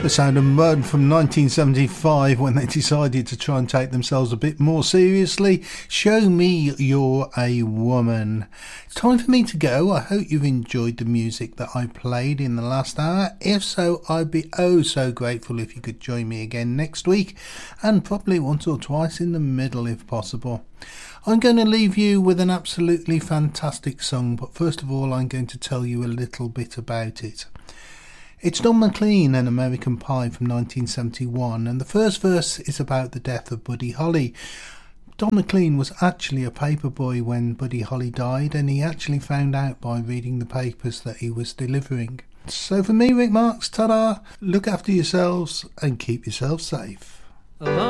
The Sound of Mud from 1975, when they decided to try and take themselves a bit more seriously. Show Me You're a Woman. Time for me to go. I hope you've enjoyed the music that I played in the last hour. If so, I'd be oh so grateful if you could join me again next week, and probably once or twice in the middle if possible. I'm going to leave you with an absolutely fantastic song, but first of all I'm going to tell you a little bit about it. It's Don McLean and American Pie from 1971, and the first verse is about the death of Buddy Holly. Don McLean was actually a paper boy when Buddy Holly died, and he actually found out by reading the papers that he was delivering. So for me, Rick Marks, ta-da, look after yourselves and keep yourselves safe.